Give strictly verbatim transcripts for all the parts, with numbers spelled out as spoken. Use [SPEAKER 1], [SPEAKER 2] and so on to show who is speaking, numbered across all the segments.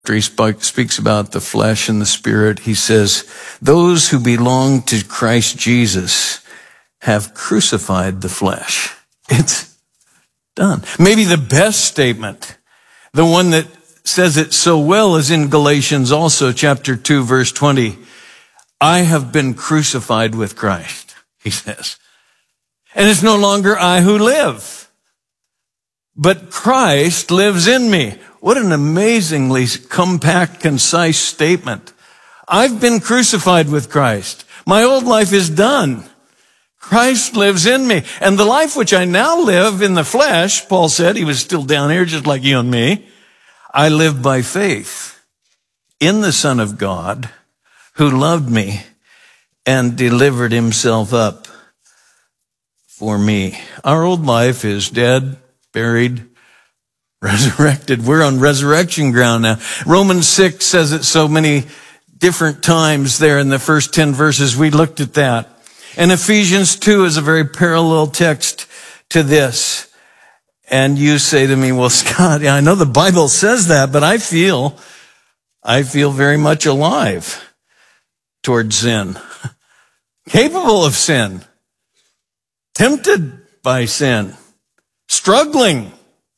[SPEAKER 1] After he speaks about the flesh and the spirit, he says, those who belong to Christ Jesus have crucified the flesh. It's done. Maybe the best statement, the one that says it so well, is in Galatians also, chapter two, verse twenty. I have been crucified with Christ, he says. And it's no longer I who live, but Christ lives in me. What an amazingly compact, concise statement. I've been crucified with Christ. My old life is done. Christ lives in me. And the life which I now live in the flesh, Paul said, he was still down here just like you and me, I live by faith in the Son of God who loved me and delivered himself up for me. Our old life is dead, buried, resurrected. We're on resurrection ground now. Romans six says it so many different times there in the first ten verses. We looked at that. And Ephesians two is a very parallel text to this. And you say to me, well, Scott, I know the Bible says that, but I feel, I feel very much alive toward sin, capable of sin, tempted by sin, struggling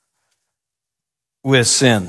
[SPEAKER 1] with sin.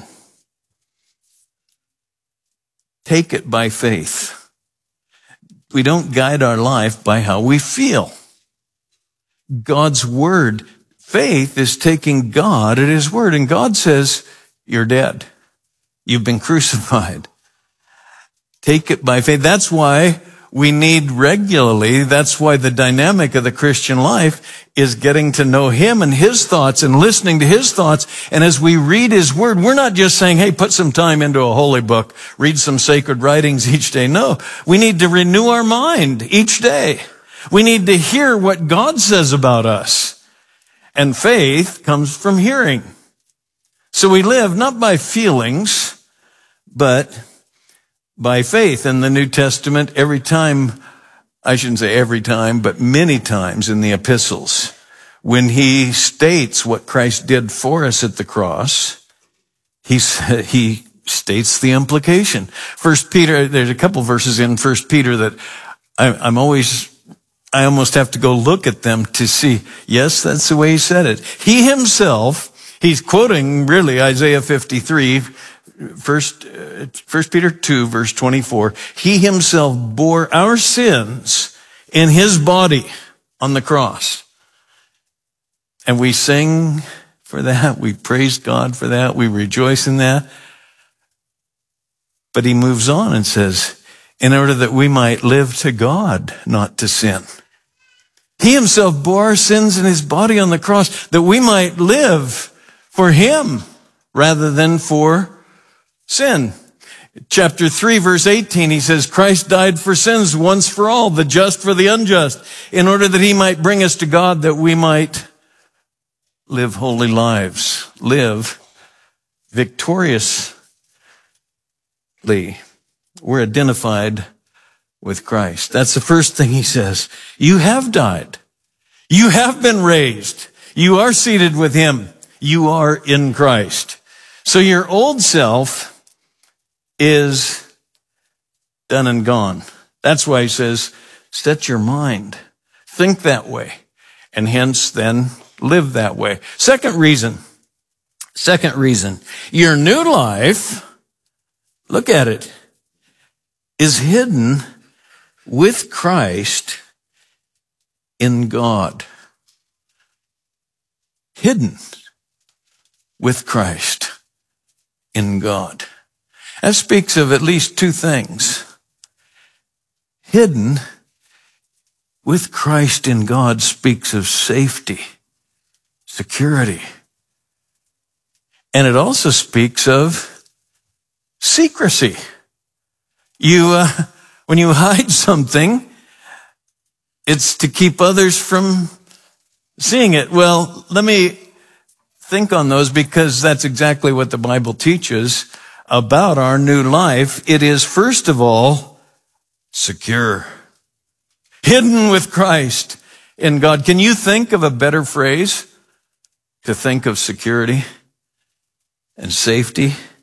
[SPEAKER 1] Take it by faith. We don't guide our life by how we feel. God's word, faith is taking God at his word. And God says, you're dead. You've been crucified. Take it by faith. That's why we need regularly, that's why the dynamic of the Christian life is getting to know him and his thoughts and listening to his thoughts. And as we read his word, we're not just saying, hey, put some time into a holy book, read some sacred writings each day. No, we need to renew our mind each day. We need to hear what God says about us. And faith comes from hearing. So we live not by feelings, but by faith. In the New Testament, every time, I shouldn't say every time, but many times in the epistles, when he states what Christ did for us at the cross, he, he states the implication. First Peter, there's a couple verses in First Peter that I, I'm always, I almost have to go look at them to see, yes, that's the way he said it. He himself, he's quoting really Isaiah fifty-three, First, uh, First Peter two, verse twenty-four. He himself bore our sins in his body on the cross. And we sing for that. We praise God for that. We rejoice in that. But he moves on and says, in order that we might live to God, not to sin. He himself bore our sins in his body on the cross that we might live for him rather than for sin. Chapter three, verse eighteen, he says, Christ died for sins once for all, the just for the unjust, in order that he might bring us to God, that we might live holy lives, live victoriously. We're identified with Christ. That's the first thing he says. You have died. You have been raised. You are seated with him. You are in Christ. So your old self is done and gone. That's why he says, set your mind. Think that way. And hence then live that way. Second reason, second reason, your new life, look at it, is hidden with Christ in God. Hidden with Christ in God. That speaks of at least two things. Hidden with Christ in God speaks of safety, security. And it also speaks of secrecy. You, uh, when you hide something, it's to keep others from seeing it. Well, let me think on those, because that's exactly what the Bible teaches about our new life. It is, first of all, secure. Hidden with Christ in God. Can you think of a better phrase to think of security and safety?